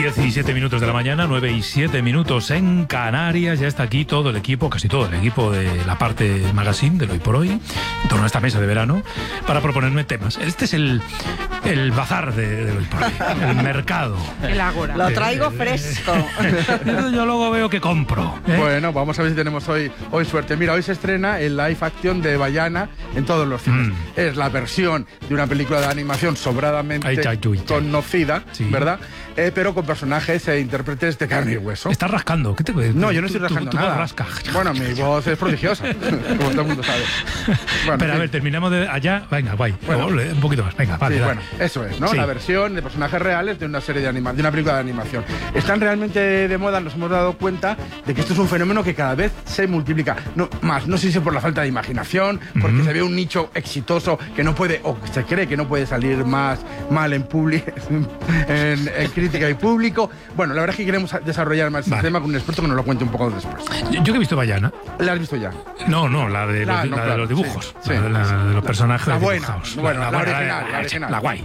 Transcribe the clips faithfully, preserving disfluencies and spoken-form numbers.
diecisiete minutos de la mañana, nueve y siete minutos en Canarias. Ya está aquí todo el equipo, casi todo el equipo de la parte magazine del Hoy por Hoy, en torno a esta mesa de verano, para proponerme temas. Este es el, el bazar de, del Hoy por Hoy, el mercado. El ágora. Lo traigo eh, fresco. Yo luego veo que compro. ¿eh? Bueno, vamos a ver si tenemos hoy, hoy suerte. Mira, hoy se estrena el live action de Vaiana en todos los cines. Mm. Es la versión de una película de animación sobradamente Ay, chay, chay, chay. conocida, sí. ¿verdad? Eh, pero con personajes e intérpretes de carne y hueso. ¿Estás rascando? ¿Qué te puedes? No, yo no estoy tú, rascando tú, tú nada. Rasca. Bueno, mi voz es prodigiosa, como todo el mundo sabe. Bueno, pero a ver, terminamos de allá. Venga, guay. Bueno, un poquito más. Venga, vale. Sí, dale. bueno, eso es, ¿no? Sí. La versión de personajes reales de una serie de anima de una película de animación. Están realmente de moda, nos hemos dado cuenta de que esto es un fenómeno que cada vez se multiplica. No, más, no sé si por la falta de imaginación, porque uh-huh. se ve un nicho exitoso que no puede, o se cree que no puede salir más mal en, en, en crítica y público. Bueno, la verdad es que queremos desarrollar más el vale. tema con un experto que nos lo cuente un poco después. Yo, yo que he visto Vaiana. ¿La has visto ya? No, no, la de los, la, no, la claro, de los dibujos. Sí, la, sí, la, sí. de los personajes la buena, dibujados. Bueno, la, la, la, original, la, la, original. La guay.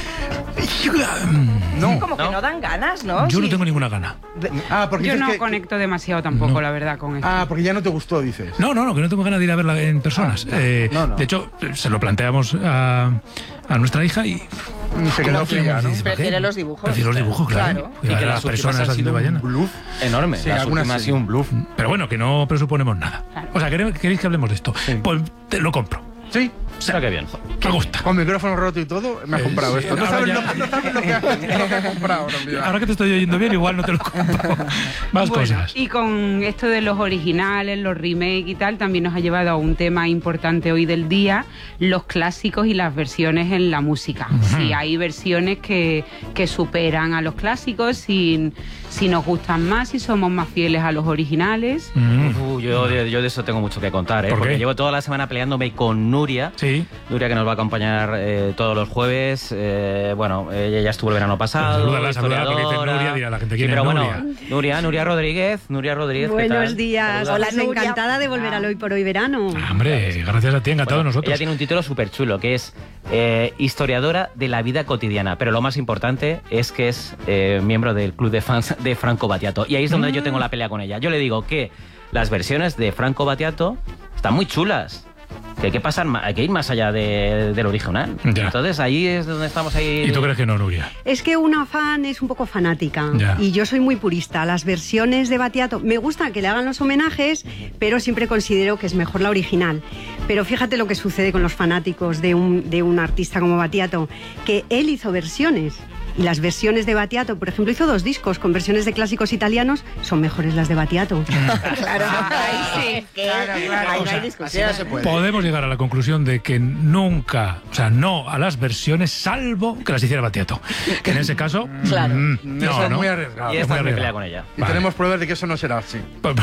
No. Sí, como que no. no dan ganas, ¿no? Yo sí. no tengo ninguna gana. Ah, porque yo no que... conecto demasiado tampoco, no. la verdad, con esto. Ah, porque ya no te gustó, dices. No, no, no, que no tengo ganas de ir a verla en personas. Ah, eh, no, no. De hecho, se lo planteamos a, a nuestra hija y... Se quedó fría, ¿no? Prefiere los dibujos. Prefiere los dibujos, claro. claro. Y que las personas haciendo Vaiana. Un bluff enorme. Sí, las últimas ha sido un bluff. Pero bueno, que no presuponemos nada. Claro. O sea, ¿queréis que hablemos de esto? Sí. Pues te lo compro. Sí. Será que bien. Me gusta. Con micrófono roto y todo, me has eh, comprado sí, esto. No sabes, ya... lo, no sabes lo que has, lo que has comprado. No, ahora que te estoy oyendo bien, igual no te lo compro. Más bueno, cosas. Y con esto de los originales, los remakes y tal, también nos ha llevado a un tema importante hoy del día, los clásicos y las versiones en la música. Uh-huh. Si hay versiones que, que superan a los clásicos, si, si nos gustan más, si somos más fieles a los originales. Uh-huh. Uh, yo, de, yo de eso tengo mucho que contar, ¿eh? ¿Por Porque qué? llevo toda la semana peleándome con Nuria. Sí. Nuria, que nos va a acompañar eh, todos los jueves. Eh, bueno, ella ya estuvo el verano pasado. Salúdala, salúdala, porque dice Nuria, dirá la gente quién sí, es pero Nuria. Bueno, Nuria, Nuria Rodríguez, Nuria Rodríguez. Buenos días. Hola, Hola, encantada de volver al Hoy por Hoy verano. Ah, hombre, gracias a ti, encantado bueno, de nosotros. Ella tiene un título súper chulo, que es eh, historiadora de la vida cotidiana, pero lo más importante es que es eh, miembro del club de fans de Franco Battiato. Y ahí es donde mm. yo tengo la pelea con ella. Yo le digo que las versiones de Franco Battiato están muy chulas. Que hay que pasar, hay que ir más allá de, del original. Ya. Entonces ahí es donde estamos ahí. ¿Y tú crees que no, Nuria? Es que una fan es un poco fanática ya. y yo soy muy purista. Las versiones de Battiato me gusta que le hagan los homenajes, pero siempre considero que es mejor la original. Pero fíjate lo que sucede con los fanáticos de un, de un artista como Battiato, que él hizo versiones. Y las versiones de Battiato, por ejemplo, hizo dos discos con versiones de clásicos italianos, son mejores las de Battiato. Claro, ahí sí, claro, claro. Ahí no hay discusión. Se puede. Podemos llegar a la conclusión de que nunca, o sea, no a las versiones, salvo que las hiciera Battiato. Que en ese caso, claro. Mm, no, eso es no. muy arriesgado. Y esta es mi pelea con ella. Y vale. tenemos pruebas de que eso no será así.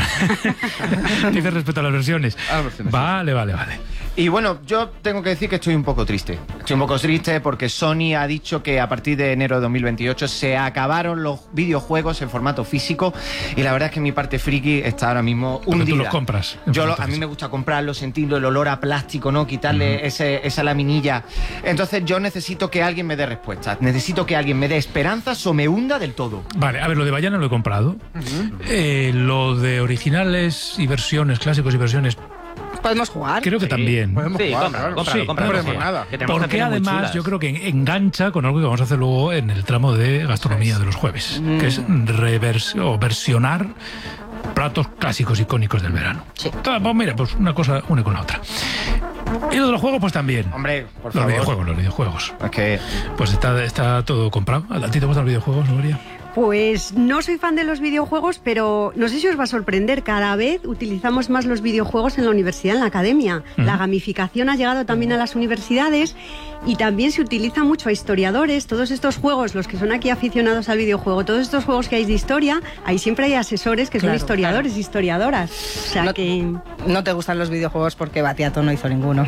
Dice respecto a las versiones. A las versiones. Vale, vale, vale. Y bueno, yo tengo que decir que estoy un poco triste. Estoy un poco triste porque Sony ha dicho que a partir de enero de dos mil veintiocho se acabaron los videojuegos en formato físico y la verdad es que mi parte friki está ahora mismo hundida. Pero tú los compras. Yo lo, a mí me gusta comprarlos, sentirlo, el olor a plástico, ¿no? Quitarle uh-huh. ese, esa laminilla. Entonces yo necesito que alguien me dé respuestas. Necesito que alguien me dé esperanzas o me hunda del todo. Vale, a ver, lo de Vaiana lo he comprado. Uh-huh. Eh, lo de originales y versiones, clásicos y versiones... Podemos jugar. Creo que sí. también. Podemos sí, jugar, cómpralo, claro. cómpralo, sí, cómpralo. No veremos nada. Porque además yo creo que engancha con algo que vamos a hacer luego en el tramo de gastronomía de los jueves, mm. que es revers o versionar platos clásicos icónicos del verano. Sí. Entonces, pues mira, pues una cosa une con la otra. Y lo de los juegos, pues también. Hombre, por los favor. videojuegos, los videojuegos. Es que... Pues está, está todo comprado. ¿A ti te gustan los videojuegos, Nuria? Pues no soy fan de los videojuegos, pero no sé si os va a sorprender, cada vez utilizamos más los videojuegos en la universidad, en la academia. Uh-huh. La gamificación ha llegado también a las universidades y también se utiliza mucho a historiadores. Todos estos juegos, los que son aquí aficionados al videojuego, todos estos juegos que hay de historia, ahí siempre hay asesores que claro, son historiadores, claro. historiadoras. O sea no, que... no te gustan los videojuegos porque Battiato no hizo ninguno.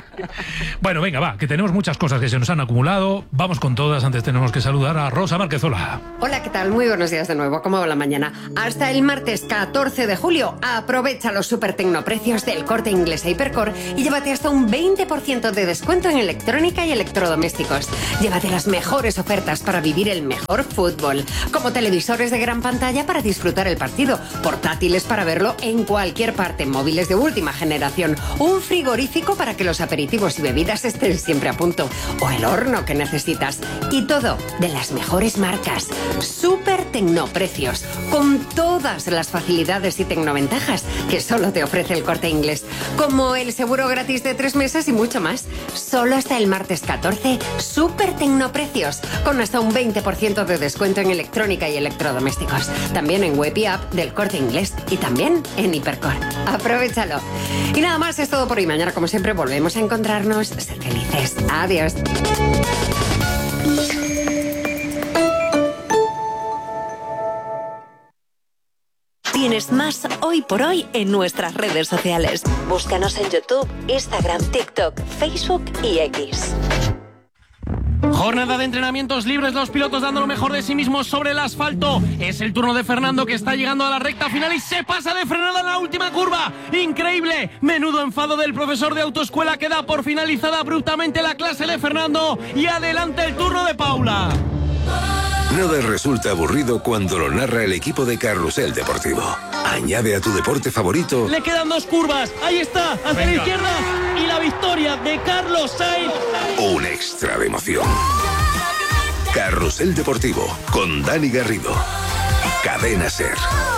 Bueno, venga, va, que tenemos muchas cosas que se nos han acumulado. Vamos con todas. Antes tenemos que saludar a Rosa Márquez. Hola. Hola, ¿qué tal? Muy buenos días de nuevo. ¿Cómo va la mañana? Hasta el martes catorce de julio, aprovecha los super tecnoprecios del Corte Inglés e Hipercor y llévate hasta un veinte por ciento de descuento en electrónica y electrodomésticos. Llévate las mejores ofertas para vivir el mejor fútbol, como televisores de gran pantalla para disfrutar el partido, portátiles para verlo en cualquier parte, móviles de última generación, un frigorífico para que los aperitivos y bebidas estén siempre a punto, o el horno que necesitas. Y todo de las mejores marcas. Super Tecnoprecios, con todas las facilidades y tecnoventajas que solo te ofrece el Corte Inglés, como el seguro gratis de tres meses y mucho más. Solo hasta el martes catorce, Super Tecnoprecios, con hasta un veinte por ciento de descuento en electrónica y electrodomésticos. También en web y app del Corte Inglés y también en Hipercor. Aprovechalo. Y nada más, es todo por hoy. Mañana, como siempre, volvemos a encontrarnos. Sed felices. Adiós. Tienes más Hoy por Hoy en nuestras redes sociales. Búscanos en YouTube, Instagram, TikTok, Facebook y X. Jornada de entrenamientos libres, los pilotos dando lo mejor de sí mismos sobre el asfalto. Es el turno de Fernando, que está llegando a la recta final y se pasa de frenada en la última curva. ¡Increíble! Menudo enfado del profesor de autoescuela, que da por finalizada abruptamente la clase de Fernando. Y adelante el turno de Paula. Nada resulta aburrido cuando lo narra el equipo de Carrusel Deportivo. Añade a tu deporte favorito. Le quedan dos curvas. Ahí está, hacia Venga. la izquierda. Y la victoria de Carlos Sainz. Un extra de emoción. Carrusel Deportivo con Dani Garrido. Cadena SER.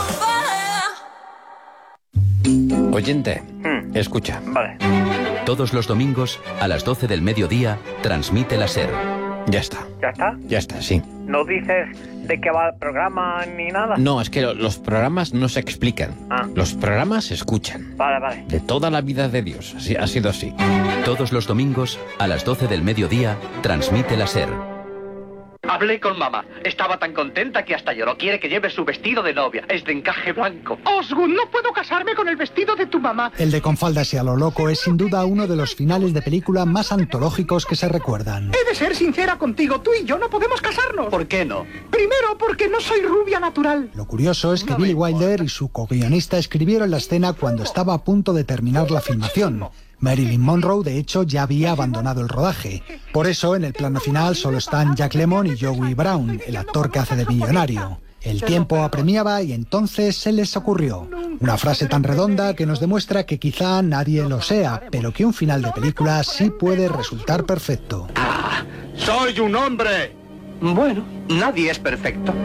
Oyente, hmm. escucha. Vale. Todos los domingos a las doce del mediodía transmite la SER. Ya está. ¿Ya está? Ya está, sí. ¿No dices de qué va el programa ni nada? No, es que lo, los programas no se explican. Ah. Los programas se escuchan. Vale, vale. De toda la vida de Dios. Así, ha sido así. Todos los domingos a las doce del mediodía transmite la SER. Hablé con mamá. Estaba tan contenta que hasta lloró. Quiere que lleve su vestido de novia. Es de encaje blanco. Osgood, no puedo casarme con el vestido de tu mamá. El de Con faldas y a lo loco es sin duda uno de los finales de película más antológicos que se recuerdan. He de ser sincera contigo. Tú y yo no podemos casarnos. ¿Por qué no? Primero, porque no soy rubia natural. Lo curioso es que Billy Wilder y su co-guionista escribieron la escena cuando estaba a punto de terminar la filmación. Marilyn Monroe, de hecho, ya había abandonado el rodaje. Por eso, en el plano final solo están Jack Lemmon y Joey Brown, el actor que hace de millonario. El tiempo apremiaba y entonces se les ocurrió una frase tan redonda que nos demuestra que quizá nadie lo sea, pero que un final de película sí puede resultar perfecto. ¡Ah! ¡Soy un hombre! Bueno, nadie es perfecto.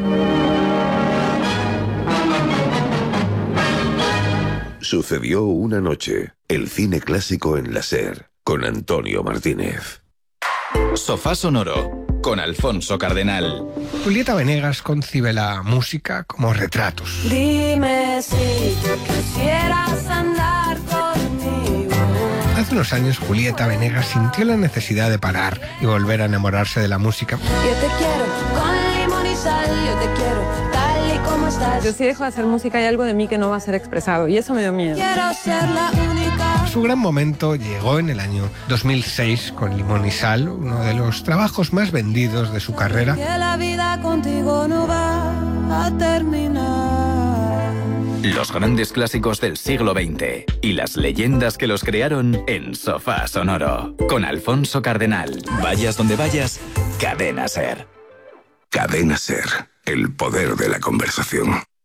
Sucedió una noche. El cine clásico en la SER, con Antonio Martínez. Sofá Sonoro, con Alfonso Cardenal. Julieta Venegas concibe la música como retratos. Dime si quisieras andar conmigo. Hace unos años Julieta Venegas sintió la necesidad de parar y volver a enamorarse de la música. Yo te quiero con limón y sal, yo te quiero tal y como estás. Yo si dejo de hacer música hay algo de mí que no va a ser expresado y eso me dio miedo. Quiero ser la única. Su gran momento llegó en el año dos mil seis con Limón y Sal, uno de los trabajos más vendidos de su carrera. Que la vida contigo no va a terminar. Los grandes clásicos del siglo veinte y las leyendas que los crearon en Sofá Sonoro, con Alfonso Cardenal. Vayas donde vayas, Cadena SER. Cadena SER, el poder de la conversación.